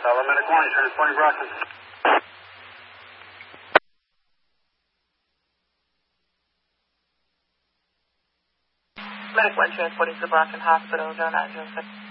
Medic 1, transporting Brockton. Medic 1 transporting to Brockton Hospital, 0906.